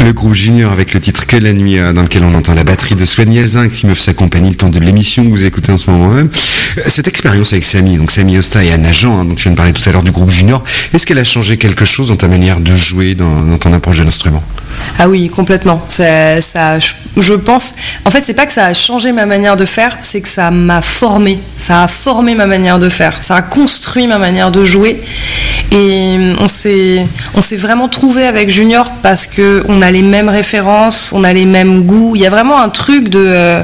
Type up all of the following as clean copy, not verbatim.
Le groupe Junior avec le titre Que la nuit, dans lequel on entend la batterie de Soigny Elzin qui me s'accompagne le temps de l'émission que vous écoutez en ce moment même. Cette expérience avec Samy, donc Samy Osta et Anna Jean, donc tu viens de parler tout à l'heure du groupe Junior, est-ce qu'elle a changé quelque chose dans ta manière de jouer, dans ton approche de l'instrument? Ah oui, complètement. Ça, je pense. En fait, c'est pas que ça a changé ma manière de faire, c'est que ça m'a formé. Ça a formé ma manière de faire. Ça a construit ma manière de jouer. Et on s'est vraiment trouvé avec Junior parce que on a les mêmes références, on a les mêmes goûts. Il y a vraiment un truc de,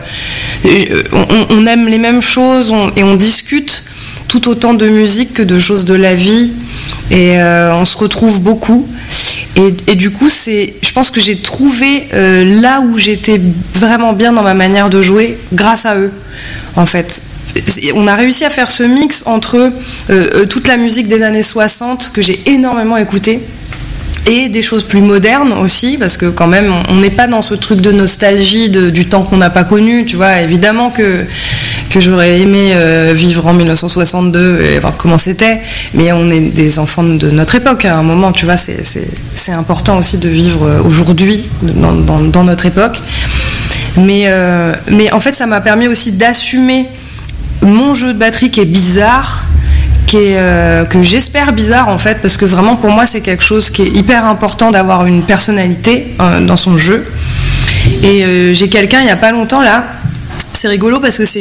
on aime les mêmes choses et on discute tout autant de musique que de choses de la vie. Et on se retrouve beaucoup. Et du coup, je pense que j'ai trouvé là où j'étais vraiment bien dans ma manière de jouer grâce à eux, en fait. On a réussi à faire ce mix entre toute la musique des années 60 que j'ai énormément écoutée et des choses plus modernes aussi, parce que quand même on n'est pas dans ce truc de nostalgie du temps qu'on n'a pas connu, tu vois. Évidemment que j'aurais aimé vivre en 1962 et voir comment c'était, mais on est des enfants de notre époque à un moment, tu vois. C'est important aussi de vivre aujourd'hui dans notre époque, mais en fait ça m'a permis aussi d'assumer mon jeu de batterie qui est bizarre, que j'espère bizarre en fait, parce que vraiment pour moi c'est quelque chose qui est hyper important d'avoir une personnalité dans son jeu. Et j'ai quelqu'un il n'y a pas longtemps là, c'est rigolo parce que c'est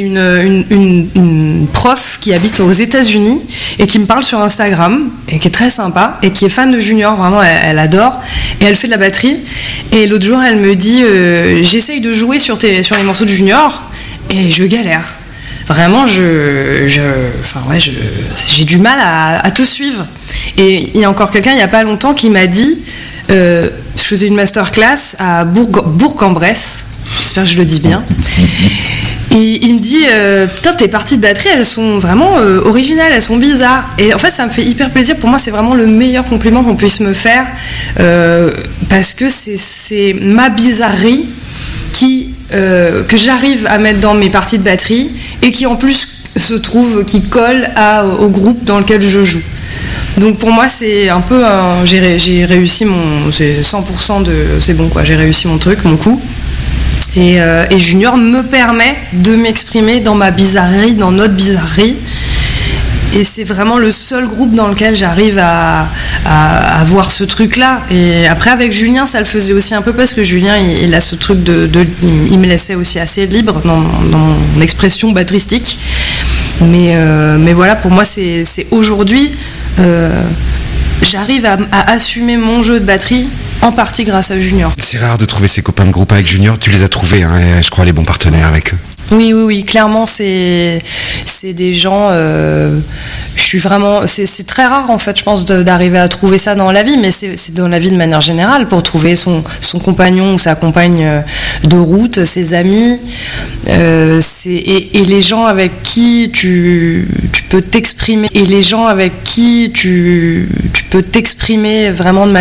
une prof qui habite aux États-Unis et qui me parle sur Instagram et qui est très sympa et qui est fan de Junior, vraiment elle adore, et elle fait de la batterie. Et l'autre jour elle me dit j'essaye de jouer sur les morceaux de Junior et je galère. Vraiment, j'ai du mal à te suivre. Et il y a encore quelqu'un, il n'y a pas longtemps, qui m'a dit, je faisais une masterclass à Bourg-en-Bresse, j'espère que je le dis bien, et il me dit, putain, tes parties de batterie, elles sont vraiment originales, elles sont bizarres. Et en fait, ça me fait hyper plaisir. Pour moi, c'est vraiment le meilleur compliment qu'on puisse me faire, parce que c'est ma bizarrerie que j'arrive à mettre dans mes parties de batterie et qui en plus qui colle au groupe dans lequel je joue. Donc pour moi c'est un peu j'ai réussi c'est 100% c'est bon quoi, j'ai réussi mon truc, mon coup. Et Junior me permet de m'exprimer dans ma bizarrerie, dans notre bizarrerie. Et c'est vraiment le seul groupe dans lequel j'arrive à voir ce truc-là. Et après, avec Julien, ça le faisait aussi un peu, parce que Julien, il a ce truc il me laissait aussi assez libre dans mon expression batteristique. Mais voilà, pour moi, c'est aujourd'hui, j'arrive à assumer mon jeu de batterie en partie grâce à Junior. C'est rare de trouver ses copains de groupe avec Junior. Tu les as trouvés, hein, je crois, les bons partenaires avec eux. Oui, clairement, c'est des gens. Je suis vraiment. C'est très rare en fait, je pense, d'arriver à trouver ça dans la vie, mais c'est dans la vie de manière générale, pour trouver son compagnon ou sa compagne de route, ses amis, et les gens avec qui tu peux t'exprimer, vraiment de manière